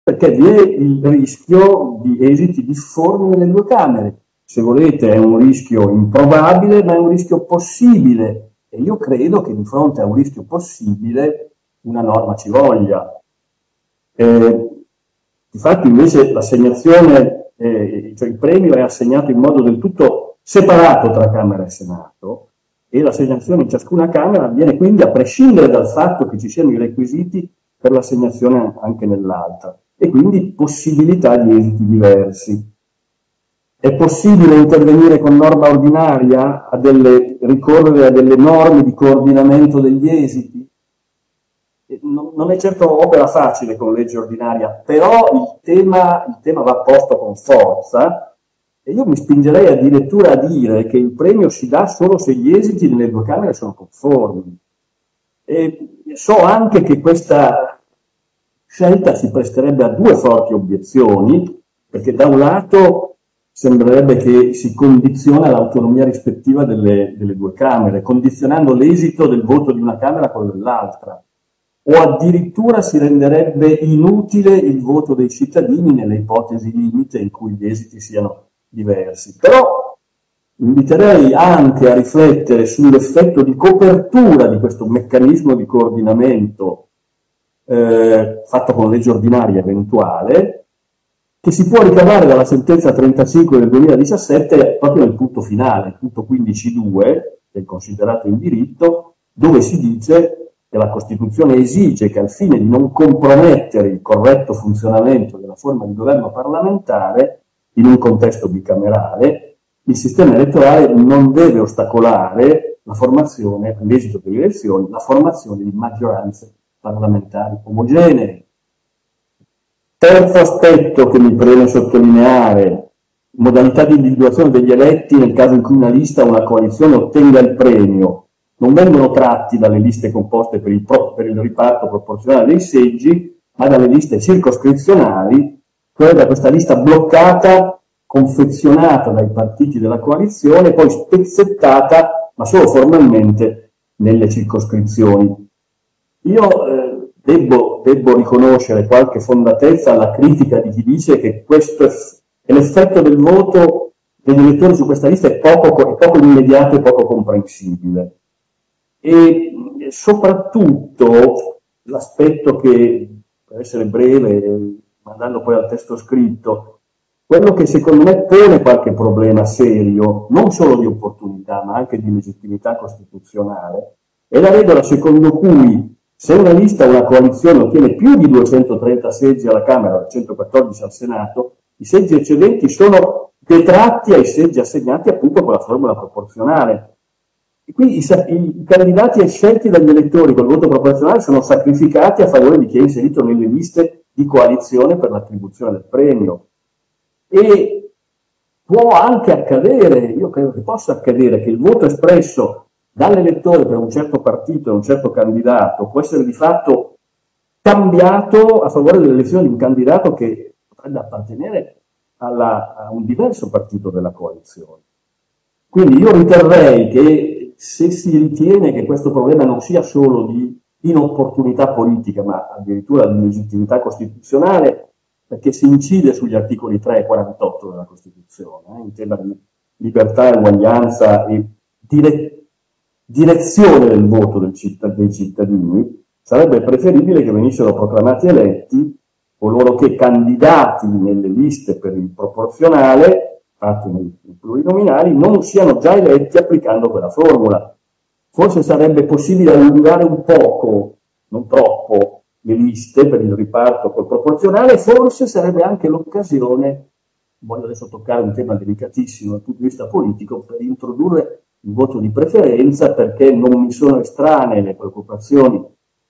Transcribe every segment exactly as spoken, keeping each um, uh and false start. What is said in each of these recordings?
perché vi è il rischio di esiti difformi nelle due Camere. Se volete è un rischio improbabile, ma è un rischio possibile, e io credo che di fronte a un rischio possibile una norma ci voglia. Eh, Infatti invece l'assegnazione, eh, cioè il premio è assegnato in modo del tutto separato tra Camera e Senato, e l'assegnazione in ciascuna Camera avviene quindi a prescindere dal fatto che ci siano i requisiti per l'assegnazione anche nell'altra, e quindi possibilità di esiti diversi. È possibile intervenire con norma ordinaria a delle, ricorrere a delle norme di coordinamento degli esiti? Non è certo opera facile con legge ordinaria, però il tema, il tema va posto con forza, e io mi spingerei addirittura a dire che il premio si dà solo se gli esiti nelle due Camere sono conformi. E so anche che questa scelta si presterebbe a due forti obiezioni, perché da un lato sembrerebbe che si condiziona l'autonomia rispettiva delle, delle due Camere, condizionando l'esito del voto di una Camera a quello dell'altra, o addirittura si renderebbe inutile il voto dei cittadini nelle ipotesi limite in cui gli esiti siano diversi. Però inviterei anche a riflettere sull'effetto di copertura di questo meccanismo di coordinamento eh, fatto con legge ordinaria eventuale, che si può ricavare dalla sentenza trentacinque del duemiladiciassette proprio nel punto finale, il punto quindici due del considerato in diritto, dove si dice che la Costituzione esige che al fine di non compromettere il corretto funzionamento della forma di governo parlamentare in un contesto bicamerale, il sistema elettorale non deve ostacolare la formazione, all'esito delle elezioni, la formazione di maggioranze parlamentari omogenee. Terzo aspetto che mi preme sottolineare: modalità di individuazione degli eletti nel caso in cui una lista o una coalizione ottenga il premio. Non vengono tratti dalle liste composte per il, pro, per il riparto proporzionale dei seggi, ma dalle liste circoscrizionali, cioè da questa lista bloccata, confezionata dai partiti della coalizione, poi spezzettata, ma solo formalmente, nelle circoscrizioni. Io eh, devo, devo riconoscere qualche fondatezza alla critica di chi dice che questo è l'effetto del voto degli elettori su questa lista è poco, è poco immediato e poco comprensibile. E soprattutto l'aspetto che, per essere breve, andando poi al testo scritto, quello che secondo me pone qualche problema serio, non solo di opportunità ma anche di legittimità costituzionale, è la regola secondo cui se una lista o una coalizione ottiene più di duecentotrenta seggi alla Camera e centoquattordici al Senato, i seggi eccedenti sono detratti ai seggi assegnati appunto con la formula proporzionale. E quindi i, i candidati scelti dagli elettori col voto proporzionale sono sacrificati a favore di chi è inserito nelle liste di coalizione per l'attribuzione del premio. E può anche accadere, io credo che possa accadere, che il voto espresso dall'elettore per un certo partito e un certo candidato può essere di fatto cambiato a favore dell'elezione di un candidato che potrebbe appartenere alla, a un diverso partito della coalizione. Quindi io riterrei che se si ritiene che questo problema non sia solo di inopportunità politica, ma addirittura di legittimità costituzionale, perché si incide sugli articoli tre e quarantotto della Costituzione, eh, in tema di libertà, uguaglianza e dire, direzione del voto del citt- dei cittadini, sarebbe preferibile che venissero proclamati eletti coloro che, candidati nelle liste per il proporzionale, fatti nei plurinominali, non siano già eletti applicando quella formula. Forse sarebbe possibile allungare un poco, non troppo, le liste per il riparto col proporzionale, forse sarebbe anche l'occasione, voglio adesso toccare un tema delicatissimo dal punto di vista politico, per introdurre il voto di preferenza, perché non mi sono estranee le preoccupazioni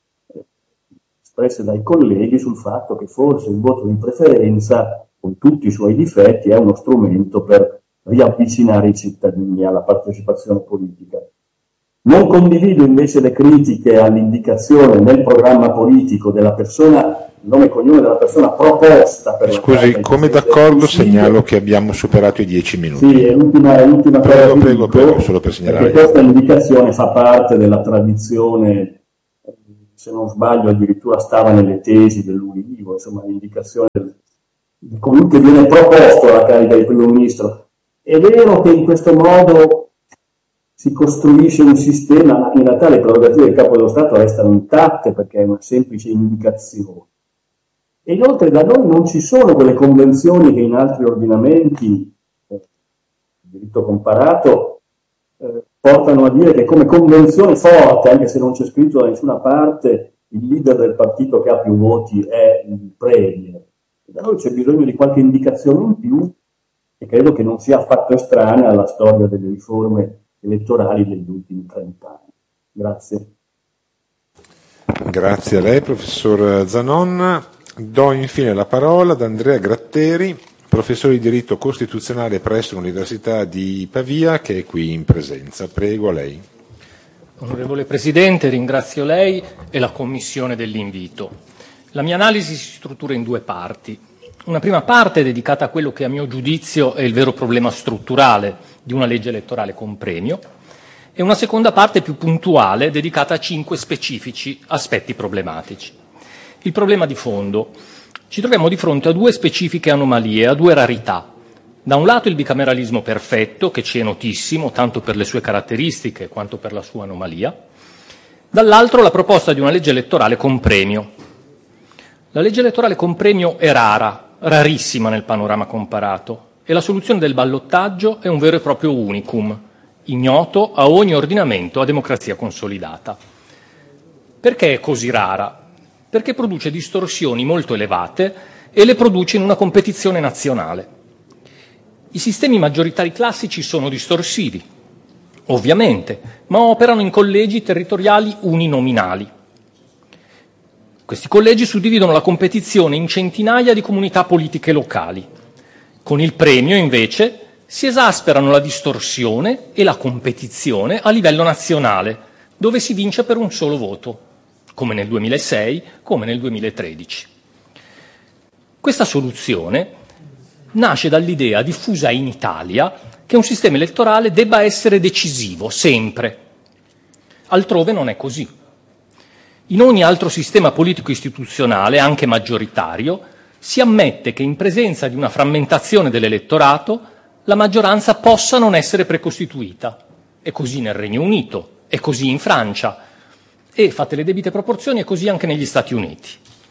espresse dai colleghi sul fatto che forse il voto di preferenza, con tutti i suoi difetti, è uno strumento per riavvicinare i cittadini alla partecipazione politica. Non condivido invece le critiche all'indicazione nel programma politico della persona, il nome e cognome della persona proposta per Scusi, la come d'accordo segnalo che abbiamo superato i dieci minuti. Sì, è l'ultima, è l'ultima prego, cosa prego, dico, prego, solo per segnalare. perché questa indicazione fa parte della tradizione se non sbaglio addirittura stava nelle tesi dell'Ulivo, insomma l'indicazione del, di colui che viene proposto alla carica di primo ministro. È vero che in questo modo si costruisce un sistema, ma in realtà le prerogative del capo dello Stato restano intatte perché è una semplice indicazione. E inoltre da noi non ci sono quelle convenzioni che in altri ordinamenti, eh, diritto comparato, eh, portano a dire che come convenzione forte, anche se non c'è scritto da nessuna parte, il leader del partito che ha più voti è il premier. Da noi c'è bisogno di qualche indicazione in più e credo che non sia affatto estranea alla storia delle riforme elettorali degli ultimi trent'anni. Grazie. Grazie a lei, professor Zanon. Do infine la parola ad Andrea Gratteri, professore di diritto costituzionale presso l'Università di Pavia, che è qui in presenza. Prego, a lei. Onorevole Presidente, ringrazio lei e la Commissione dell'invito. La mia analisi si struttura in due parti. Una prima parte è dedicata a quello che a mio giudizio è il vero problema strutturale di una legge elettorale con premio e una seconda parte più puntuale dedicata a cinque specifici aspetti problematici. Il problema di fondo. Ci troviamo di fronte a due specifiche anomalie, a due rarità. Da un lato il bicameralismo perfetto, che ci è notissimo, tanto per le sue caratteristiche quanto per la sua anomalia. Dall'altro la proposta di una legge elettorale con premio. La legge elettorale con premio è rara, rarissima nel panorama comparato, e la soluzione del ballottaggio è un vero e proprio unicum, ignoto a ogni ordinamento a democrazia consolidata. Perché è così rara? Perché produce distorsioni molto elevate e le produce in una competizione nazionale. I sistemi maggioritari classici sono distorsivi, ovviamente, ma operano in collegi territoriali uninominali. Questi collegi suddividono la competizione in centinaia di comunità politiche locali. Con il premio, invece, si esasperano la distorsione e la competizione a livello nazionale, dove si vince per un solo voto, come nel duemilasei, come nel duemilatredici. Questa soluzione nasce dall'idea diffusa in Italia che un sistema elettorale debba essere decisivo, sempre. Altrove non è così. In ogni altro sistema politico-istituzionale, anche maggioritario, si ammette che in presenza di una frammentazione dell'elettorato la maggioranza possa non essere precostituita. È così nel Regno Unito, è così in Francia, e, fatte le debite proporzioni, è così anche negli Stati Uniti.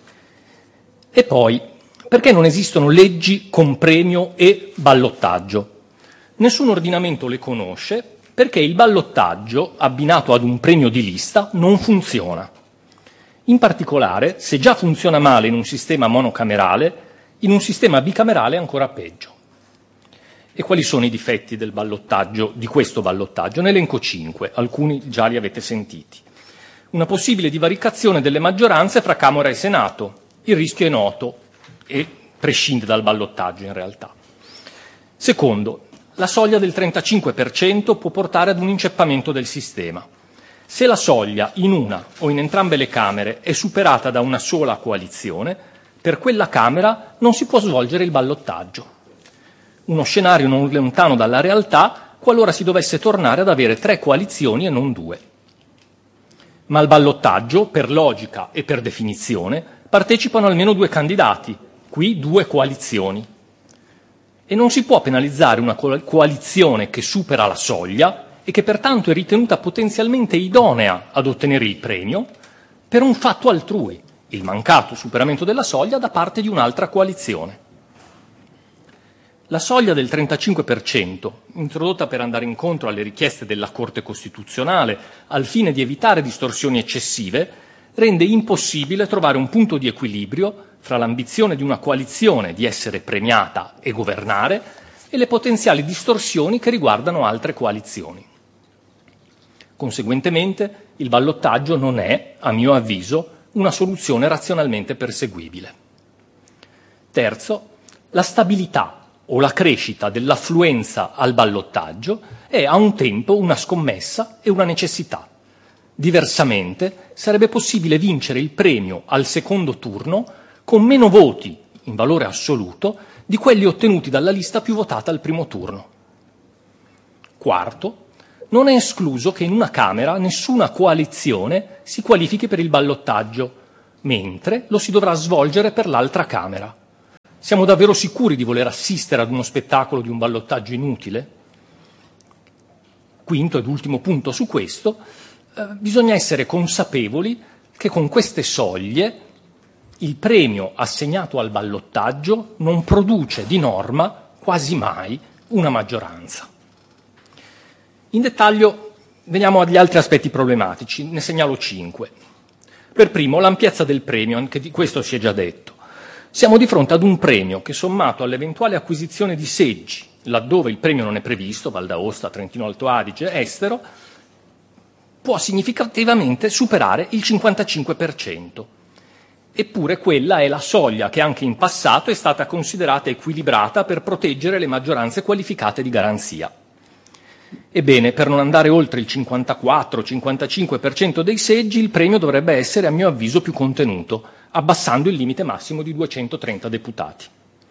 E poi, perché non esistono leggi con premio e ballottaggio? Nessun ordinamento le conosce perché il ballottaggio, abbinato ad un premio di lista, non funziona. In particolare, se già funziona male in un sistema monocamerale, in un sistema bicamerale è ancora peggio. E quali sono i difetti del ballottaggio, di questo ballottaggio? Ne elenco cinque, alcuni già li avete sentiti. Una possibile divaricazione delle maggioranze fra Camera e Senato. Il rischio è noto e prescinde dal ballottaggio in realtà. Secondo, la soglia del trentacinque per cento può portare ad un inceppamento del sistema. Se la soglia in una o in entrambe le Camere è superata da una sola coalizione, per quella Camera non si può svolgere il ballottaggio. Uno scenario non lontano dalla realtà qualora si dovesse tornare ad avere tre coalizioni e non due. Ma al ballottaggio, per logica e per definizione, partecipano almeno due candidati, qui due coalizioni. E non si può penalizzare una coalizione che supera la soglia e che pertanto è ritenuta potenzialmente idonea ad ottenere il premio per un fatto altrui, il mancato superamento della soglia da parte di un'altra coalizione. La soglia del trentacinque per cento, introdotta per andare incontro alle richieste della Corte Costituzionale al fine di evitare distorsioni eccessive, rende impossibile trovare un punto di equilibrio fra l'ambizione di una coalizione di essere premiata e governare e le potenziali distorsioni che riguardano altre coalizioni. Conseguentemente, il ballottaggio non è, a mio avviso, una soluzione razionalmente perseguibile. Terzo, la stabilità o la crescita dell'affluenza al ballottaggio è a un tempo una scommessa e una necessità. Diversamente sarebbe possibile vincere il premio al secondo turno con meno voti in valore assoluto di quelli ottenuti dalla lista più votata al primo turno. Quarto, non è escluso che in una Camera nessuna coalizione si qualifichi per il ballottaggio, mentre lo si dovrà svolgere per l'altra Camera. Siamo davvero sicuri di voler assistere ad uno spettacolo di un ballottaggio inutile? Quinto ed ultimo punto su questo, eh, bisogna essere consapevoli che con queste soglie il premio assegnato al ballottaggio non produce di norma quasi mai una maggioranza. In dettaglio veniamo agli altri aspetti problematici, ne segnalo cinque. Per primo, l'ampiezza del premio, anche di questo si è già detto. Siamo di fronte ad un premio che, sommato all'eventuale acquisizione di seggi, laddove il premio non è previsto, Val d'Aosta, Trentino Alto Adige, estero, può significativamente superare il cinquantacinque per cento. Eppure quella è la soglia che anche in passato è stata considerata equilibrata per proteggere le maggioranze qualificate di garanzia. Ebbene, per non andare oltre il cinquantaquattro cinquantacinque per cento dei seggi, il premio dovrebbe essere, a mio avviso, più contenuto, abbassando il limite massimo di duecentotrenta deputati.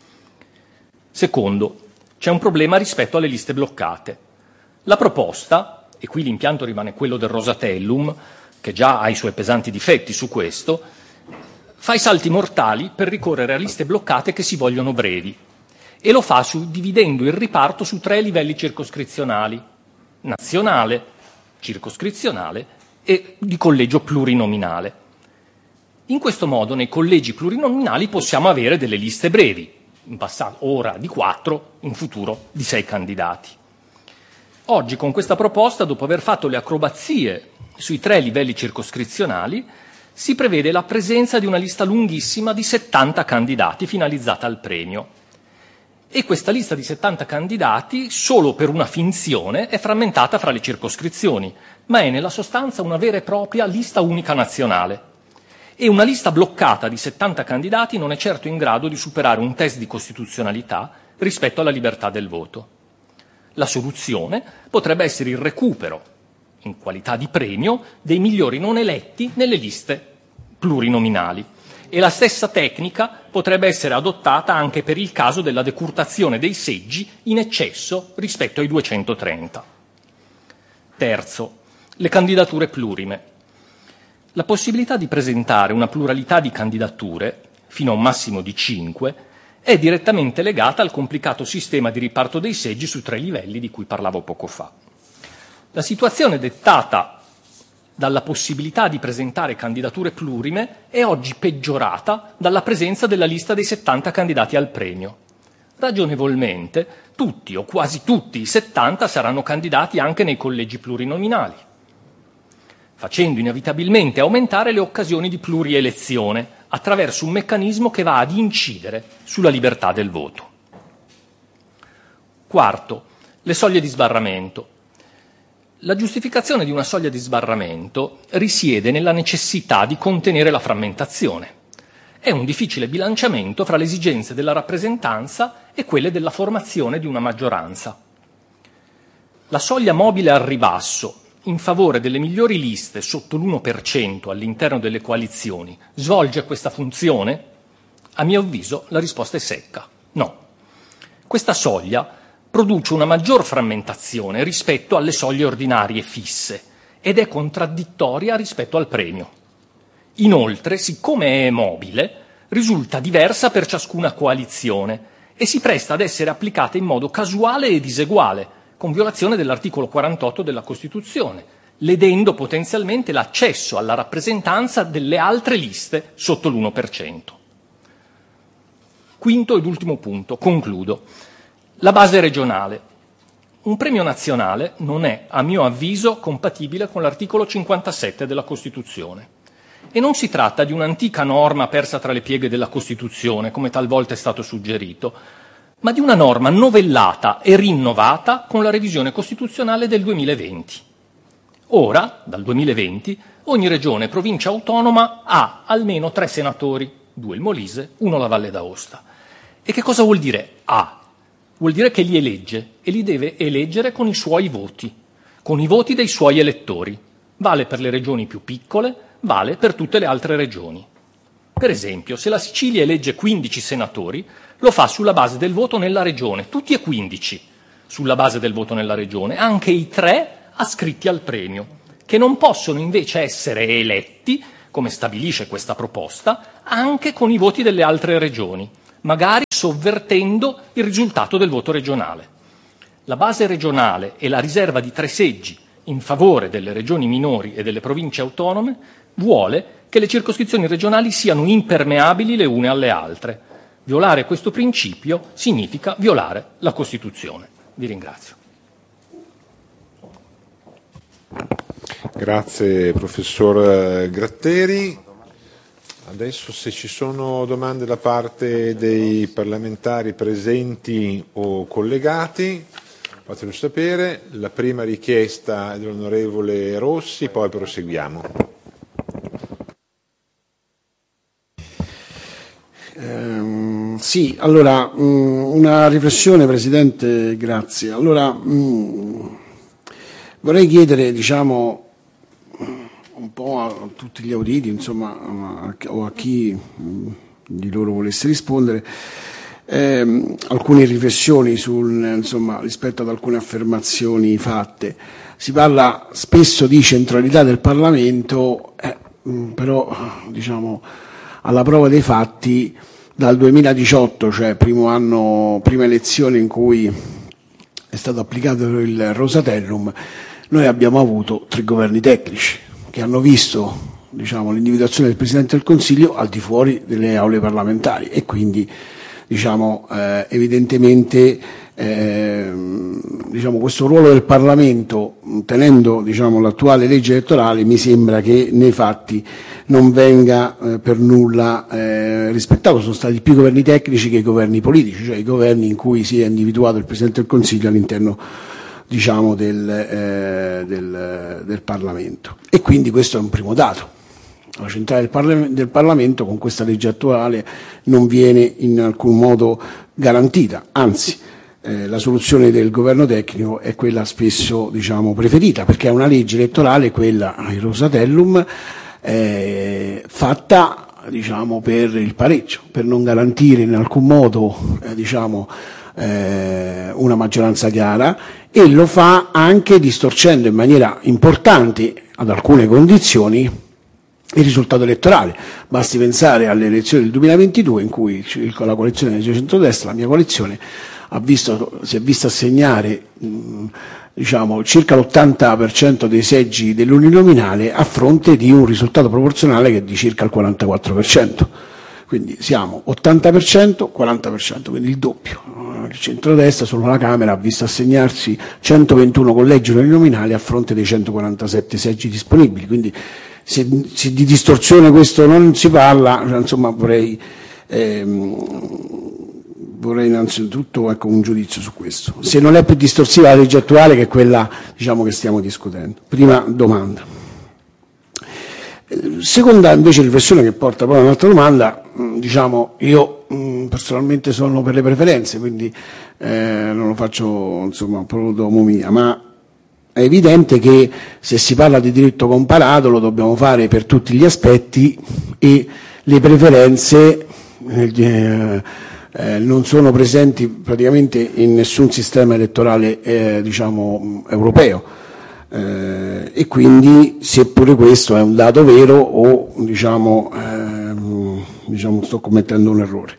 Secondo, c'è un problema rispetto alle liste bloccate. La proposta, e qui l'impianto rimane quello del Rosatellum, che già ha i suoi pesanti difetti su questo, fa i salti mortali per ricorrere a liste bloccate che si vogliono brevi, e lo fa su, dividendo il riparto su tre livelli circoscrizionali: nazionale, circoscrizionale e di collegio plurinominale. In questo modo nei collegi plurinominali possiamo avere delle liste brevi, in passato ora di quattro, in futuro di sei candidati. Oggi con questa proposta, dopo aver fatto le acrobazie sui tre livelli circoscrizionali, si prevede la presenza di una lista lunghissima di settanta candidati finalizzata al premio. E questa lista di settanta candidati, solo per una finzione, è frammentata fra le circoscrizioni, ma è nella sostanza una vera e propria lista unica nazionale. E una lista bloccata di settanta candidati non è certo in grado di superare un test di costituzionalità rispetto alla libertà del voto. La soluzione potrebbe essere il recupero, in qualità di premio, dei migliori non eletti nelle liste plurinominali. E la stessa tecnica potrebbe essere adottata anche per il caso della decurtazione dei seggi in eccesso rispetto ai duecentotrenta. Terzo, le candidature plurime. La possibilità di presentare una pluralità di candidature, fino a un massimo di cinque, è direttamente legata al complicato sistema di riparto dei seggi su tre livelli di cui parlavo poco fa. La situazione dettata dalla possibilità di presentare candidature plurime è oggi peggiorata dalla presenza della lista dei settanta candidati al premio. Ragionevolmente, tutti o quasi tutti i settanta saranno candidati anche nei collegi plurinominali, facendo inevitabilmente aumentare le occasioni di plurielezione attraverso un meccanismo che va ad incidere sulla libertà del voto. Quarto, le soglie di sbarramento. La giustificazione di una soglia di sbarramento risiede nella necessità di contenere la frammentazione. È un difficile bilanciamento fra le esigenze della rappresentanza e quelle della formazione di una maggioranza. La soglia mobile al ribasso in favore delle migliori liste sotto l'uno per cento all'interno delle coalizioni svolge questa funzione? A mio avviso la risposta è secca. No. Questa soglia produce una maggior frammentazione rispetto alle soglie ordinarie fisse ed è contraddittoria rispetto al premio. Inoltre, siccome è mobile, risulta diversa per ciascuna coalizione e si presta ad essere applicata in modo casuale e diseguale, con violazione dell'articolo quarantotto della Costituzione, ledendo potenzialmente l'accesso alla rappresentanza delle altre liste sotto l'uno per cento. Quinto ed ultimo punto, concludo. La base regionale. Un premio nazionale non è, a mio avviso, compatibile con l'articolo cinquantasette della Costituzione. E non si tratta di un'antica norma persa tra le pieghe della Costituzione, come talvolta è stato suggerito, ma di una norma novellata e rinnovata con la revisione costituzionale del duemilaventi. Ora, dal duemilaventi, ogni regione e provincia autonoma ha almeno tre senatori, due il Molise, uno la Valle d'Aosta. E che cosa vuol dire ha? Vuol dire che li elegge e li deve eleggere con i suoi voti, con i voti dei suoi elettori. Vale per le regioni più piccole, vale per tutte le altre regioni. Per esempio, se la Sicilia elegge quindici senatori, lo fa sulla base del voto nella regione, tutti e quindici sulla base del voto nella regione, anche i tre ascritti al premio, che non possono invece essere eletti, come stabilisce questa proposta, anche con i voti delle altre regioni, magari sovvertendo il risultato del voto regionale. La base regionale e la riserva di tre seggi in favore delle regioni minori e delle province autonome vuole che le circoscrizioni regionali siano impermeabili le une alle altre. Violare questo principio significa violare la Costituzione. Vi ringrazio. Grazie professor Gratteri. Adesso se ci sono domande da parte dei parlamentari presenti o collegati, fatelo sapere. La prima richiesta è dell'onorevole Rossi, poi proseguiamo. Eh, sì, allora mh, una riflessione, Presidente, grazie. Allora mh, vorrei chiedere, diciamo, un po' a tutti gli auditi, insomma, a, o a chi mh, di loro volesse rispondere, ehm, alcune riflessioni sul, insomma, rispetto ad alcune affermazioni fatte. Si parla spesso di centralità del Parlamento, eh, mh, però, diciamo, alla prova dei fatti, dal duemiladiciotto, cioè primo anno, prima elezione in cui è stato applicato il Rosatellum, noi abbiamo avuto tre governi tecnici che hanno visto, diciamo, l'individuazione del Presidente del Consiglio al di fuori delle aule parlamentari e quindi, diciamo, eh, evidentemente eh, diciamo, questo ruolo del Parlamento, tenendo, diciamo, l'attuale legge elettorale, mi sembra che nei fatti non venga eh, per nulla eh, rispettato. Sono stati più governi tecnici che i governi politici, cioè i governi in cui si è individuato il Presidente del Consiglio all'interno, diciamo, del, eh, del, del Parlamento. E quindi questo è un primo dato. La centralità del, Parla- del Parlamento con questa legge attuale non viene in alcun modo garantita, anzi eh, la soluzione del governo tecnico è quella spesso, diciamo, preferita, perché è una legge elettorale, quella il Rosatellum, eh, fatta, diciamo, per il pareggio, per non garantire in alcun modo eh, diciamo, eh, una maggioranza chiara, e lo fa anche distorcendo in maniera importante, ad alcune condizioni, il risultato elettorale. Basti pensare alle elezioni del duemilaventidue in cui la coalizione del centrodestra, la mia coalizione, ha visto, si è vista assegnare mh, diciamo, circa l'ottanta per cento dei seggi dell'uninominale a fronte di un risultato proporzionale che è di circa il quarantaquattro per cento. Quindi siamo ottanta per cento, quaranta per cento, quindi il doppio. Il centrodestra, solo la Camera, ha visto assegnarsi centoventuno collegi uninominali a fronte dei centoquarantasette seggi disponibili. Quindi se, se di distorsione questo non si parla, insomma, vorrei, ehm, vorrei innanzitutto, ecco, un giudizio su questo. Se non è più distorsiva la legge attuale, che è quella, diciamo, che stiamo discutendo. Prima domanda. Seconda invece riflessione, che porta poi a un'altra domanda. Diciamo, io mh, personalmente sono per le preferenze, quindi eh, non lo faccio, insomma, pro domo mia, ma è evidente che se si parla di diritto comparato lo dobbiamo fare per tutti gli aspetti, e le preferenze eh, eh, non sono presenti praticamente in nessun sistema elettorale eh, diciamo, europeo. Eh, e quindi, seppure questo è un dato vero, o diciamo, ehm, diciamo sto commettendo un errore.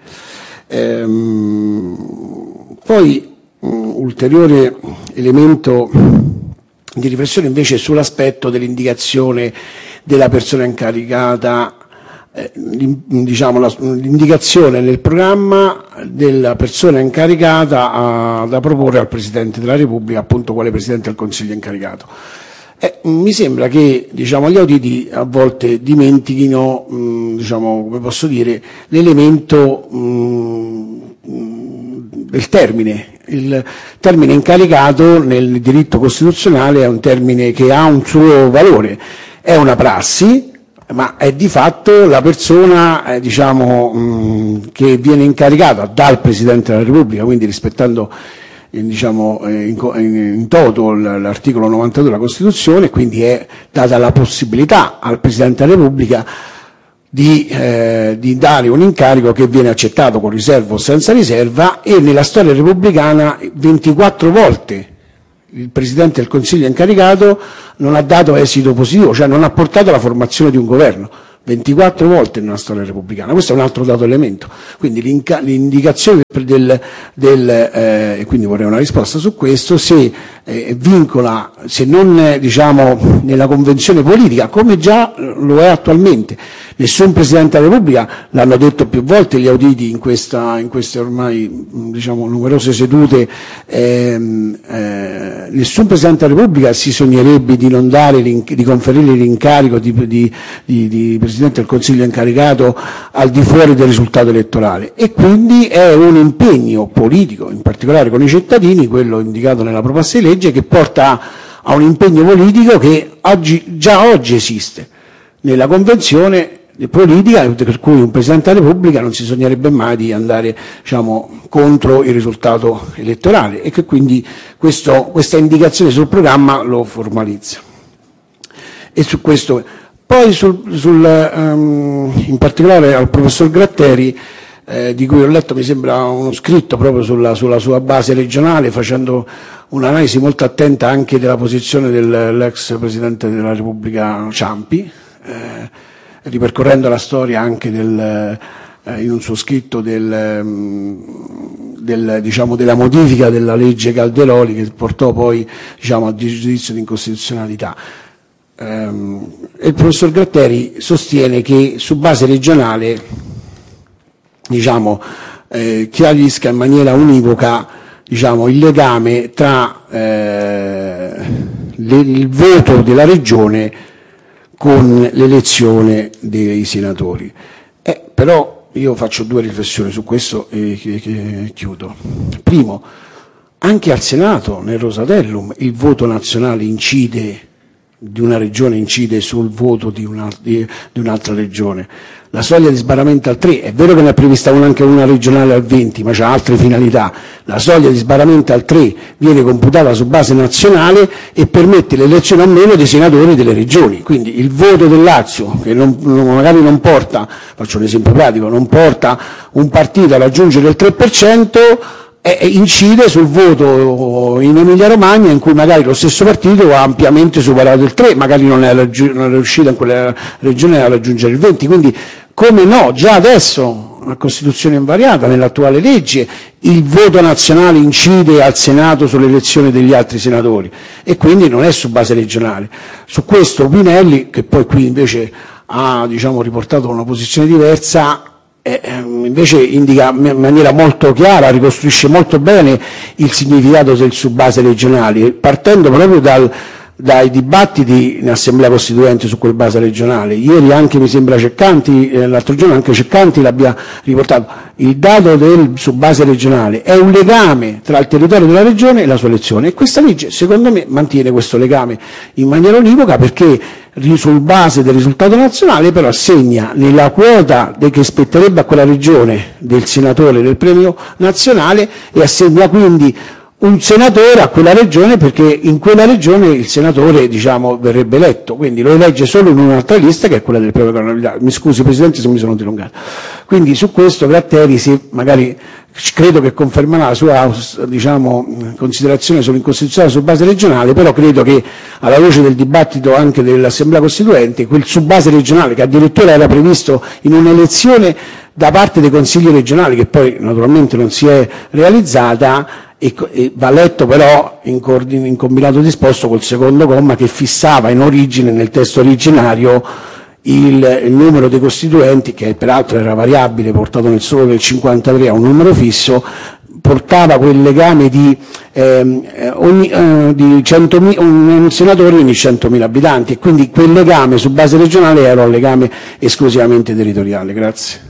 Ehm, poi un ulteriore elemento di riflessione invece sull'aspetto dell'indicazione della persona incaricata, eh, diciamo la, l'indicazione nel programma della persona incaricata a, da proporre al Presidente della Repubblica, appunto, quale Presidente del Consiglio incaricato. Eh, mi sembra che, diciamo, gli auditi a volte dimentichino, mh, diciamo, come posso dire, l'elemento mh, del termine. Il termine incaricato nel diritto costituzionale è un termine che ha un suo valore, è una prassi, ma è di fatto la persona eh, diciamo, mh, che viene incaricata dal Presidente della Repubblica, quindi rispettando eh, diciamo, eh, in, in, in toto l'articolo novantadue della Costituzione, quindi è data la possibilità al Presidente della Repubblica di, eh, di dare un incarico che viene accettato con riserva o senza riserva, e nella storia repubblicana ventiquattro volte il Presidente del Consiglio incaricato non ha dato esito positivo, cioè non ha portato alla formazione di un governo. ventiquattro volte nella storia repubblicana, questo è un altro dato elemento. Quindi l'indicazione del, del eh, e quindi vorrei una risposta su questo, se eh, vincola, se non eh, diciamo nella convenzione politica, come già lo è attualmente. Nessun Presidente della Repubblica, l'hanno detto più volte gli auditi in, questa, in queste ormai diciamo numerose sedute, ehm, eh, nessun Presidente della Repubblica si sognerebbe di non dare, di conferire l'incarico di, di, di, di Presidente del Consiglio incaricato al di fuori del risultato elettorale, e quindi è un impegno politico, in particolare con i cittadini, quello indicato nella proposta di legge, che porta a un impegno politico che oggi, già oggi esiste nella convenzione politica, per cui un Presidente della Repubblica non si sognerebbe mai di andare diciamo, contro il risultato elettorale, e che quindi questo, questa indicazione sul programma lo formalizza. E su questo, poi sul, sul, um, in particolare al professor Gratteri, eh, di cui ho letto, mi sembra uno scritto proprio sulla, sulla sua base regionale, facendo un'analisi molto attenta anche della posizione dell'ex Presidente della Repubblica Ciampi, eh, ripercorrendo la storia anche del, eh, in un suo scritto del, del, diciamo, della modifica della legge Calderoli, che portò poi diciamo, al giudizio di incostituzionalità. Um, e il professor Gratteri sostiene che su base regionale diciamo, eh, chiarisca in maniera univoca diciamo, il legame tra eh, le, il voto della regione con l'elezione dei senatori. Eh, però io faccio due riflessioni su questo e che, che chiudo. Primo, anche al Senato, nel Rosatellum, il voto nazionale incide, di una regione incide sul voto di, una, di, di un'altra regione. La soglia di sbarramento al tre, è vero che ne è prevista una, anche una regionale al venti, ma c'ha altre finalità. La soglia di sbarramento al tre viene computata su base nazionale e permette l'elezione o meno dei senatori delle regioni. Quindi il voto del Lazio, che non, magari non porta, faccio un esempio pratico, non porta un partito a raggiungere il tre per cento, e incide sul voto in Emilia Romagna, in cui magari lo stesso partito ha ampiamente superato il tre, magari non è, non è riuscito in quella regione a raggiungere il venti. Quindi, come no, già adesso, a Costituzione invariata, nell'attuale legge, il voto nazionale incide al Senato sull'elezione degli altri senatori, e quindi non è su base regionale. Su questo Pinelli, che poi qui invece ha diciamo, riportato una posizione diversa, Eh, invece indica in maniera molto chiara, ricostruisce molto bene il significato del su base regionali, partendo proprio dal, dai dibattiti in Assemblea Costituente su quel base regionale. Ieri anche mi sembra Ceccanti, eh, l'altro giorno anche Ceccanti l'abbia riportato. Il dato del su base regionale è un legame tra il territorio della regione e la sua elezione, e questa legge secondo me mantiene questo legame in maniera univoca, perché sul base del risultato nazionale però assegna nella quota che spetterebbe a quella regione del senatore del premio nazionale, e assegna quindi un senatore a quella regione, perché in quella regione il senatore diciamo, verrebbe eletto, quindi lo elegge solo in un'altra lista, che è quella del premio cardinalità. Mi scusi Presidente se mi sono dilungato. Quindi su questo Gratteri, se magari credo che confermerà la sua diciamo, considerazione sull'incostituzionalità su base regionale, però credo che alla luce del dibattito anche dell'Assemblea Costituente, quel su base regionale, che addirittura era previsto in un'elezione da parte dei consigli regionali, che poi naturalmente non si è realizzata, e, e va letto però in, in combinato disposto col secondo comma, che fissava in origine nel testo originario il, il numero dei costituenti, che peraltro era variabile, portato nel solo del cinquantatré a un numero fisso, portava quel legame di, ehm, ogni, eh, di centomila, un senatore ogni centomila abitanti, e quindi quel legame su base regionale era un legame esclusivamente territoriale. Grazie.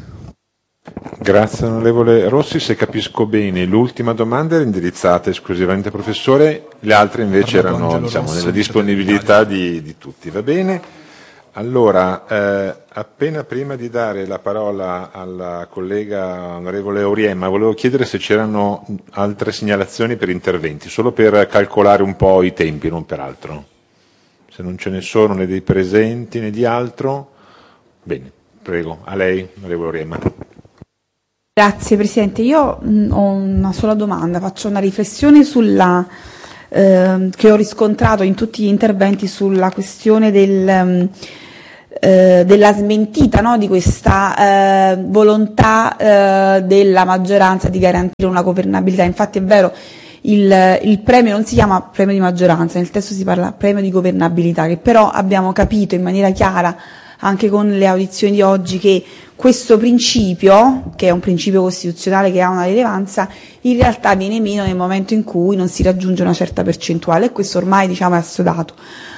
Grazie onorevole Rossi, se capisco bene l'ultima domanda era indirizzata esclusivamente al professore, le altre invece erano diciamo, nella disponibilità di, di tutti, va bene? Allora, eh, appena prima di dare la parola alla collega onorevole Auriemma, volevo chiedere se c'erano altre segnalazioni per interventi, solo per calcolare un po' i tempi, non per altro. Se non ce ne sono né dei presenti né di altro, bene, prego, a lei onorevole Auriemma. Grazie Presidente, io mh, ho una sola domanda, faccio una riflessione sulla eh, che ho riscontrato in tutti gli interventi sulla questione del, eh, della smentita, no, di questa eh, volontà eh, della maggioranza di garantire una governabilità. Infatti è vero, il, il premio non si chiama premio di maggioranza, nel testo si parla premio di governabilità, che però abbiamo capito in maniera chiara anche con le audizioni di oggi che questo principio, che è un principio costituzionale che ha una rilevanza, in realtà viene meno nel momento in cui non si raggiunge una certa percentuale, e questo ormai, diciamo, è assodato.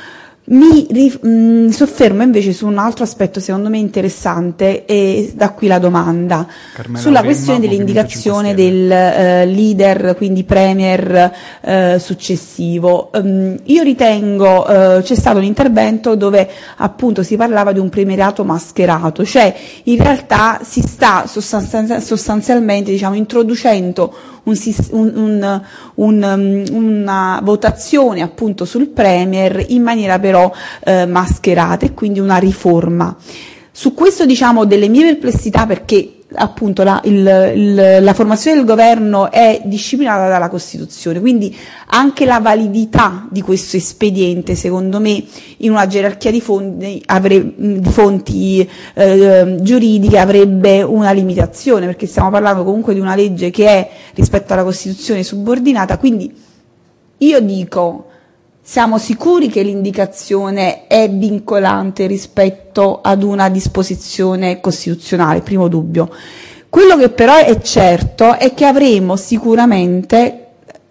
Mi rif- mh, soffermo invece su un altro aspetto secondo me interessante, e da qui la domanda, Carmela sulla Auremma, questione dell'indicazione Movimento del eh, leader, quindi premier eh, successivo. Um, io ritengo eh, c'è stato un intervento dove appunto si parlava di un premierato mascherato, cioè in realtà si sta sostanzia- sostanzialmente, diciamo, introducendo un, un, un, un, una votazione appunto sul premier in maniera però eh, mascherata, e quindi una riforma. Su questo, diciamo, delle mie perplessità, perché appunto la, il, il, la formazione del governo è disciplinata dalla Costituzione, quindi anche la validità di questo espediente, secondo me, in una gerarchia di fonti, avre, di fonti eh, giuridiche avrebbe una limitazione, perché stiamo parlando comunque di una legge che è rispetto alla Costituzione subordinata. Quindi io dico: siamo sicuri che l'indicazione è vincolante rispetto ad una disposizione costituzionale? Primo dubbio. Quello che però è certo è che avremo sicuramente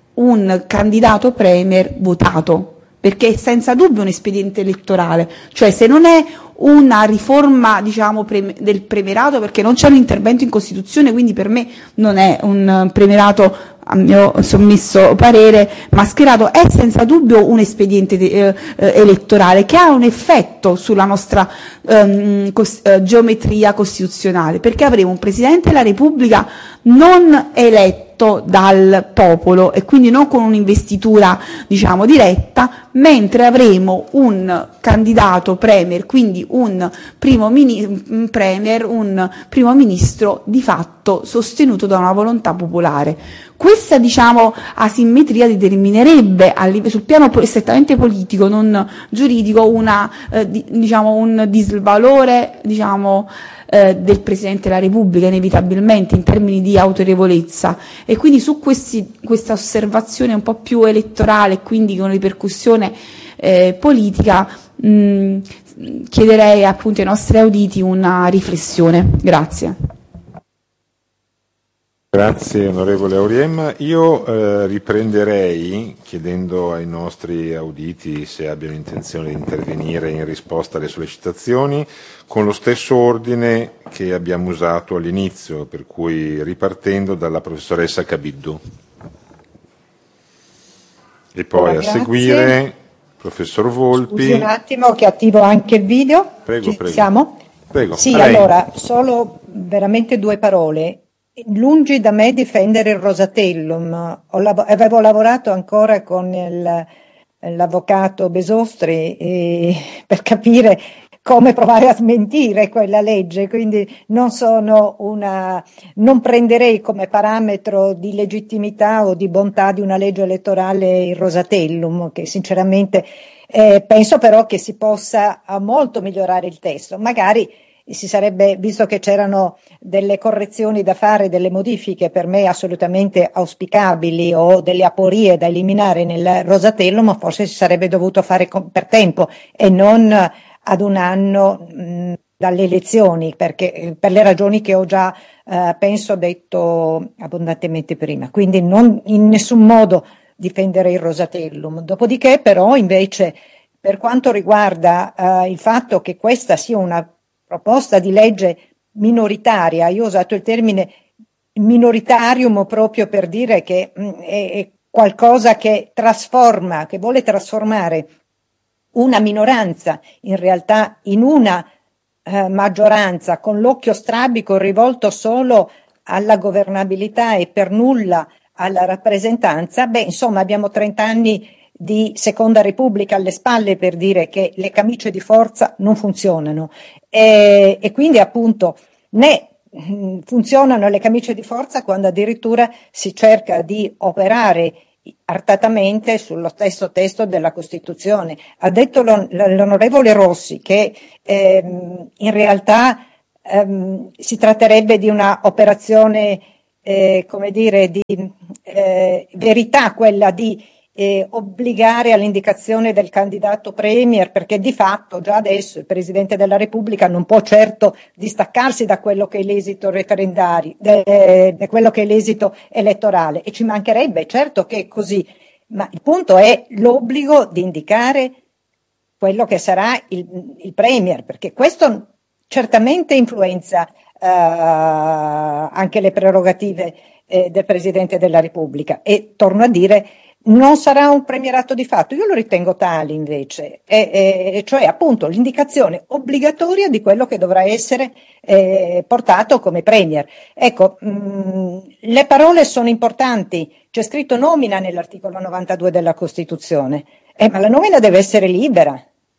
un candidato premier votato, perché è senza dubbio un espediente elettorale, cioè se non è una riforma, diciamo, pre- del premierato, perché non c'è un intervento in Costituzione, quindi per me non è un premierato, a mio sommesso parere, mascherato, è senza dubbio un espediente eh, eh, elettorale che ha un effetto sulla nostra ehm, cos- eh, geometria costituzionale, perché avremo un Presidente della Repubblica non eletto dal popolo e quindi non con un'investitura, diciamo, diretta, mentre avremo un candidato premier, quindi un primo mini- un premier, un primo ministro di fatto sostenuto da una volontà popolare. Questa, diciamo, asimmetria determinerebbe a live- sul piano po- strettamente politico, non giuridico, una, eh, di- diciamo, un disvalore, diciamo, eh, del Presidente della Repubblica, inevitabilmente, in termini di autorevolezza. E quindi su questi, questa osservazione un po' più elettorale, quindi con ripercussione eh, politica, mh, chiederei appunto ai nostri auditi una riflessione. Grazie. Grazie onorevole Auriemma. Io eh, riprenderei chiedendo ai nostri auditi se abbiano intenzione di intervenire in risposta alle sollecitazioni con lo stesso ordine che abbiamo usato all'inizio, per cui ripartendo dalla professoressa Cabiddu. E poi Grazie. a seguire professor Volpi. Scusi un attimo che attivo anche il video. Prego, Ci prego. siamo? Prego. Sì, Lei. allora, solo veramente due parole. Lungi da me difendere il Rosatellum. Ho lav- avevo lavorato ancora con il, l'avvocato Besostri eh, per capire come provare a smentire quella legge, quindi non sono una, non prenderei come parametro di legittimità o di bontà di una legge elettorale il Rosatellum, che sinceramente eh, penso però che si possa a molto migliorare il testo. Magari si sarebbe, visto che c'erano delle correzioni da fare, delle modifiche per me assolutamente auspicabili o delle aporie da eliminare nel Rosatellum, forse si sarebbe dovuto fare con, per tempo e non ad un anno mh, dalle elezioni, perché per le ragioni che ho già eh, penso detto abbondantemente prima. Quindi non in nessun modo difendere il Rosatellum. Dopodiché però invece per quanto riguarda eh, il fatto che questa sia una proposta di legge minoritaria, io ho usato il termine minoritarium proprio per dire che mh, è, è qualcosa che trasforma, che vuole trasformare una minoranza in realtà in una eh, maggioranza, con l'occhio strabico rivolto solo alla governabilità e per nulla alla rappresentanza. Beh, insomma, abbiamo trenta anni di Seconda Repubblica alle spalle per dire che le camicie di forza non funzionano e, e quindi appunto né mh, funzionano le camicie di forza quando addirittura si cerca di operare artatamente sullo stesso testo della Costituzione. Ha detto l'on- l'onorevole Rossi che ehm, in realtà ehm, si tratterebbe di una operazione, eh, come dire, di eh, verità, quella di eh, obbligare all'indicazione del candidato premier, perché di fatto già adesso il Presidente della Repubblica non può certo distaccarsi da quello che è l'esito referendario, da quello che è l'esito elettorale, e ci mancherebbe, certo che è così, ma il punto è l'obbligo di indicare quello che sarà il, il premier, perché questo certamente influenza eh, anche le prerogative eh, del Presidente della Repubblica, e torno a dire non sarà un premierato di fatto, io lo ritengo tale invece, e, e, cioè appunto l'indicazione obbligatoria di quello che dovrà essere eh, portato come premier. Ecco, mh, le parole sono importanti, c'è scritto nomina nell'articolo novantadue della Costituzione, eh, ma la nomina deve essere libera,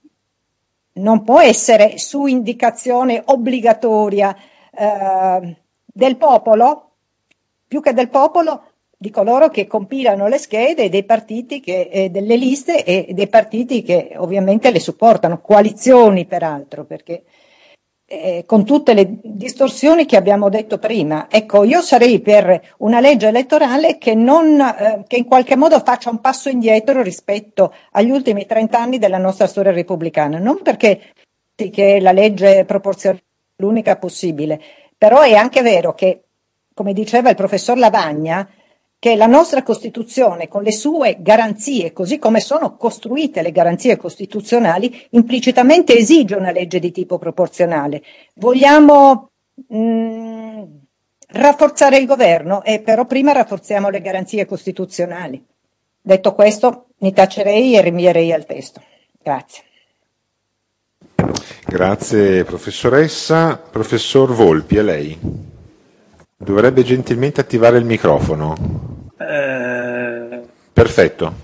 non può essere su indicazione obbligatoria eh, del popolo, più che del popolo, di coloro che compilano le schede, dei partiti che, eh, delle liste e dei partiti che ovviamente le supportano, coalizioni peraltro, perché eh, con tutte le distorsioni che abbiamo detto prima. Ecco, io sarei per una legge elettorale che, non, eh, che in qualche modo faccia un passo indietro rispetto agli ultimi trent'anni della nostra storia repubblicana, non perché che la legge proporzionale è l'unica possibile, però è anche vero che, come diceva il professor Lavagna, che la nostra Costituzione, con le sue garanzie, così come sono costruite le garanzie costituzionali, implicitamente esige una legge di tipo proporzionale. Vogliamo mh, rafforzare il governo, e però prima rafforziamo le garanzie costituzionali. Detto questo, mi tacerei e rinvierei al testo. Grazie. Grazie professoressa. Professor Volpi, a lei. Dovrebbe gentilmente attivare il microfono. Eh, Perfetto.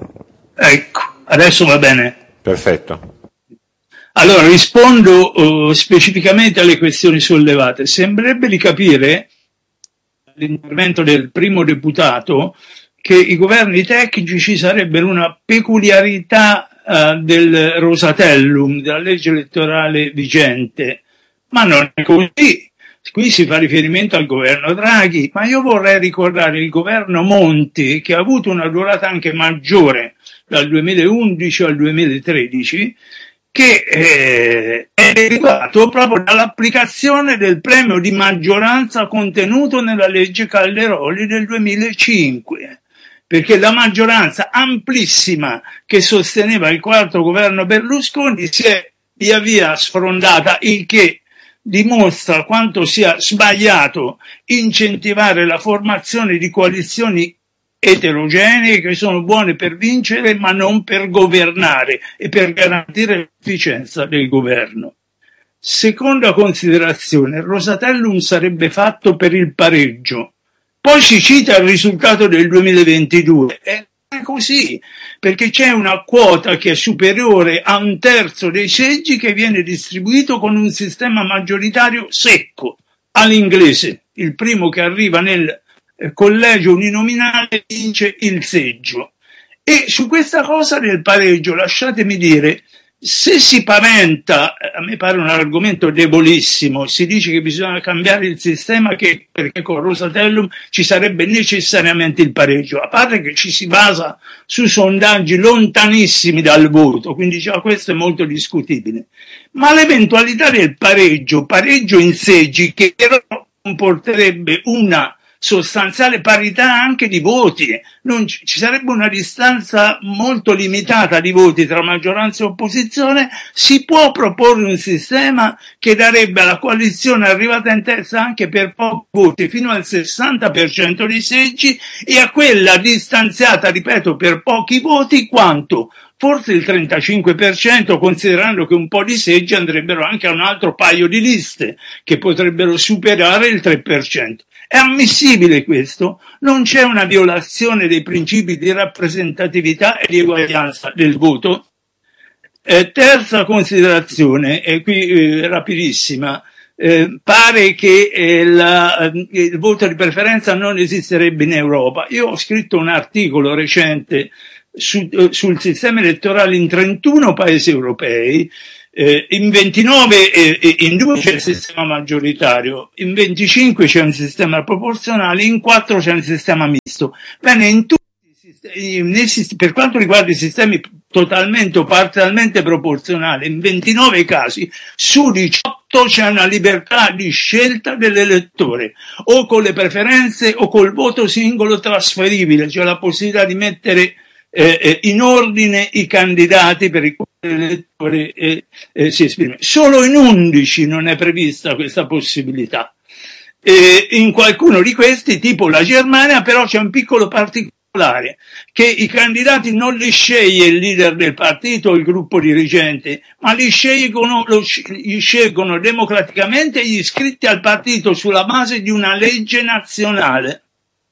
Ecco, adesso va bene. Perfetto. Allora, rispondo uh, specificamente alle questioni sollevate. Sembrerebbe di capire, l'intervento del primo deputato, che i governi tecnici ci sarebbero una peculiarità uh, del Rosatellum, della legge elettorale vigente, ma non è così. Qui si fa riferimento al governo Draghi, ma io vorrei ricordare il governo Monti, che ha avuto una durata anche maggiore dal duemilaundici al duemilatredici, che eh, è derivato proprio dall'applicazione del premio di maggioranza contenuto nella legge Calderoli del duemilacinque, perché la maggioranza amplissima che sosteneva il quarto governo Berlusconi si è via via sfrondata, il che dimostra quanto sia sbagliato incentivare la formazione di coalizioni eterogenee che sono buone per vincere ma non per governare e per garantire l'efficienza del governo. Seconda considerazione, il Rosatellum sarebbe fatto per il pareggio. Poi si cita il risultato del duemilaventidue. È così, perché c'è una quota che è superiore a un terzo dei seggi che viene distribuito con un sistema maggioritario secco, all'inglese. Il primo che arriva nel collegio uninominale vince il seggio. E su questa cosa del pareggio, lasciatemi dire, se si paventa, a me pare un argomento debolissimo, si dice che bisogna cambiare il sistema che, perché con Rosatellum ci sarebbe necessariamente il pareggio, a parte che ci si basa su sondaggi lontanissimi dal voto, quindi già questo è molto discutibile. Ma l'eventualità del pareggio, pareggio in seggi, che però comporterebbe una sostanziale parità anche di voti, non ci, ci sarebbe una distanza molto limitata di voti tra maggioranza e opposizione, si può proporre un sistema che darebbe alla coalizione arrivata in terza anche per pochi voti fino al sessanta per cento dei seggi, e a quella distanziata, ripeto, per pochi voti quanto? Forse il trentacinque per cento, considerando che un po' di seggi andrebbero anche a un altro paio di liste che potrebbero superare il tre per cento. È ammissibile questo? Non c'è una violazione dei principi di rappresentatività e di eguaglianza del voto? Eh, terza considerazione, e qui eh, rapidissima, eh, pare che eh, la, eh, il voto di preferenza non esisterebbe in Europa. Io ho scritto un articolo recente su, eh, sul sistema elettorale in trentuno paesi europei. Eh, in ventinove eh, in due c'è il sistema maggioritario, in venticinque c'è un sistema proporzionale, in quattro c'è un sistema misto. Bene, in tutti i sistemi, per quanto riguarda i sistemi totalmente o parzialmente proporzionali, in ventinove casi su diciotto c'è una libertà di scelta dell'elettore, o con le preferenze o col voto singolo trasferibile, cioè la possibilità di mettere Eh, in ordine i candidati per i quali l'elettore eh, eh, si esprime. Solo in undici non è prevista questa possibilità. Eh, in qualcuno di questi, tipo la Germania, però c'è un piccolo particolare, che i candidati non li sceglie il leader del partito o il gruppo dirigente, ma li scelgono, lo, li scelgono democraticamente gli iscritti al partito sulla base di una legge nazionale.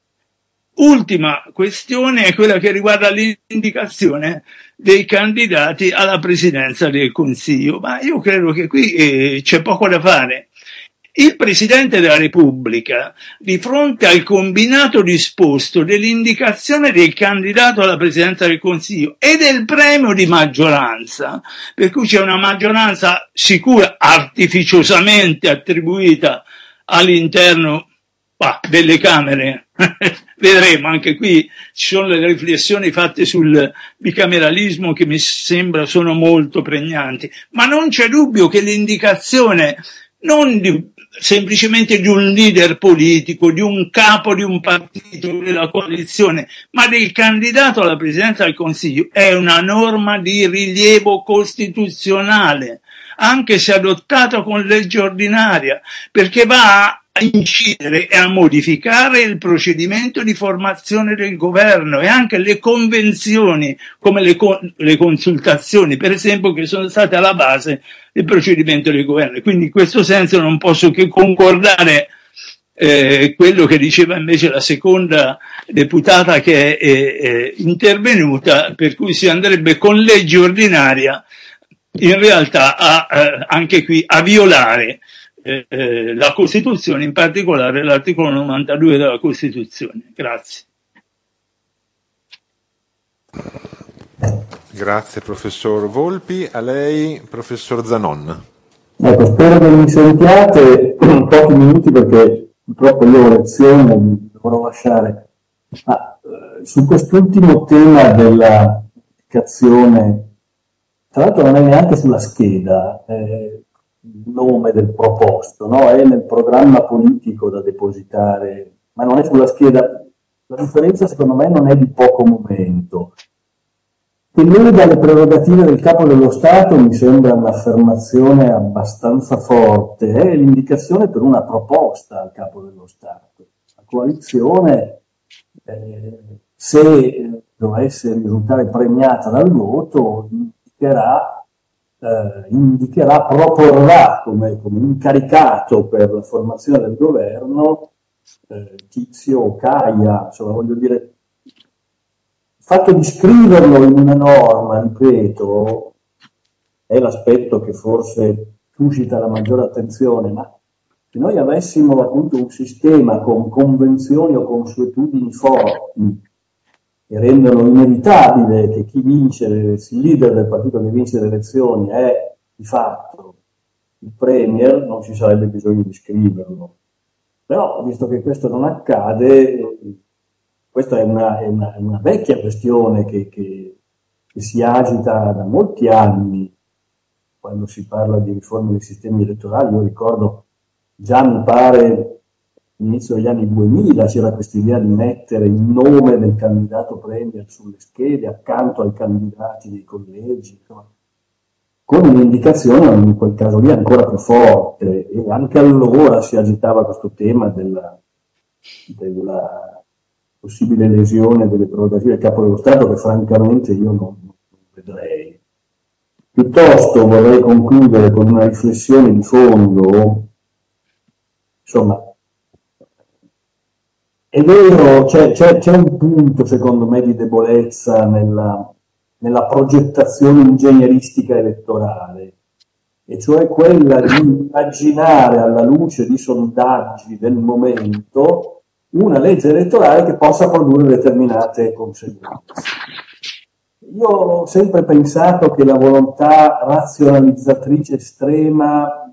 Ultima questione è quella che riguarda l'indicazione dei candidati alla presidenza del Consiglio, ma io credo che qui eh, c'è poco da fare. Il Presidente della Repubblica, di fronte al combinato disposto dell'indicazione del candidato alla presidenza del Consiglio e del premio di maggioranza, per cui c'è una maggioranza sicura, artificiosamente attribuita all'interno bah, delle Camere, vedremo, anche qui ci sono le riflessioni fatte sul bicameralismo che mi sembra sono molto pregnanti, ma non c'è dubbio che l'indicazione non di, semplicemente di un leader politico, di un capo di un partito, della coalizione, ma del candidato alla presidenza del Consiglio è una norma di rilievo costituzionale, anche se adottata con legge ordinaria, perché va a incidere e a modificare il procedimento di formazione del governo e anche le convenzioni, come le, con, le consultazioni, per esempio, che sono state alla base del procedimento del governo. Quindi in questo senso non posso che concordare eh, quello che diceva invece la seconda deputata che è eh, intervenuta, per cui si andrebbe con legge ordinaria in realtà a, eh, anche qui a violare Eh, eh, la Costituzione, in particolare l'articolo novantadue della Costituzione. Grazie. Grazie professor Volpi, a lei professor Zanon. Ecco, spero che mi sentiate pochi minuti perché purtroppo io ho lezione, vi dovrò lasciare. Ma, eh, su quest'ultimo tema della indicazione, tra l'altro non è neanche sulla scheda, eh, il nome del proposto, no? È nel programma politico da depositare, ma non è sulla scheda. La differenza secondo me non è di poco momento. Che lega le prerogative del Capo dello Stato mi sembra un'affermazione abbastanza forte, è l'indicazione per una proposta al Capo dello Stato. La coalizione, eh, se dovesse risultare premiata dal voto, indicherà Eh, indicherà, proporrà come, come incaricato per la formazione del governo eh, Tizio o Caia, insomma voglio dire, il fatto di scriverlo in una norma, ripeto, è l'aspetto che forse suscita la maggiore attenzione, ma se noi avessimo appunto un sistema con convenzioni o consuetudini forti che rendono inevitabile che chi vince, il leader del partito che vince le elezioni è di fatto il premier, non ci sarebbe bisogno di scriverlo. Però, visto che questo non accade, questa è una, è una, è una vecchia questione che, che, che si agita da molti anni, quando si parla di riforme dei sistemi elettorali. Io ricordo, già mi pare, all'inizio degli anni duemila c'era questa idea di mettere il nome del candidato premier sulle schede accanto ai candidati dei collegi, insomma, con un'indicazione in quel caso lì ancora più forte, e anche allora si agitava questo tema della, della possibile lesione delle prerogative del Capo dello Stato, che francamente io non, non vedrei. Piuttosto vorrei concludere con una riflessione di fondo. Insomma, è vero, c'è, c'è, c'è un punto secondo me di debolezza nella, nella progettazione ingegneristica elettorale, e cioè quella di immaginare alla luce di sondaggi del momento una legge elettorale che possa produrre determinate conseguenze. Io ho sempre pensato che la volontà razionalizzatrice estrema